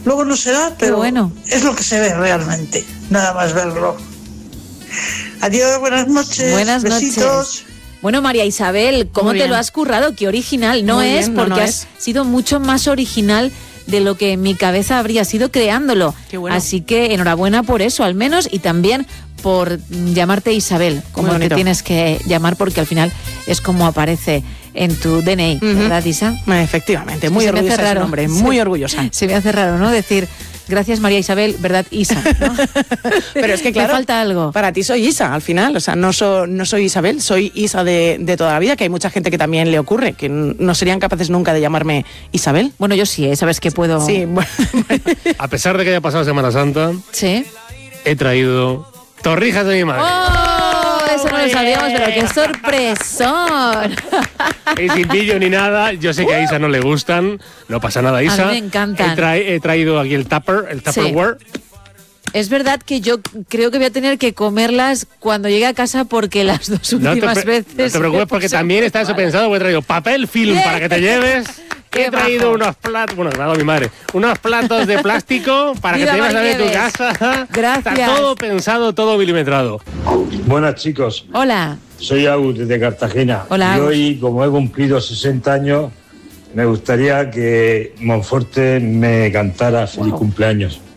Luego no se da, pero bueno. Es lo que se ve realmente, nada más verlo. Adiós, buenas noches. Buenas besitos. noches. Bueno, María Isabel, ¿cómo te lo has currado? Qué original. No Muy es bien, porque no has sido mucho más original de lo que en mi cabeza habría sido creándolo. Qué bueno. Así que enhorabuena por eso, al menos, y también por llamarte Isabel, como te tienes que llamar, porque al final es como aparece en tu DNI, ¿verdad, Isa? Efectivamente, muy orgullosa de su nombre, muy orgullosa. Se me hace raro, ¿no? Decir, gracias María Isabel, ¿verdad, Isa? ¿No? Pero es que claro, me falta algo. Para ti soy Isa, al final, o sea, no soy Isabel, soy Isa de toda la vida, que hay mucha gente que también le ocurre, que no serían capaces nunca de llamarme Isabel. Bueno, yo sí, sabes que puedo... Sí, bueno. A pesar de que haya pasado Semana Santa, sí, he traído torrijas de mi madre. ¡Oh! Eso no lo sabíamos, pero qué sorpresón. Y sin pillo ni nada, yo sé que a Isa no le gustan, no pasa nada, Isa. A mí me encantan. He traído aquí el Tupperware. Es verdad que yo creo que voy a tener que comerlas cuando llegue a casa porque las dos últimas veces... No te preocupes porque también está eso pensado, porque he traído papel film para que te lleves. He traído unos platos, bueno, me ha dado mi madre, unos platos de plástico para que te lleves a ver tu casa. Gracias. Está todo pensado, todo milimetrado. Buenas, chicos. Hola. Soy Agus desde Cartagena. Hola, y Agus. hoy, como he cumplido 60 años, me gustaría que Monforte me cantara feliz cumpleaños.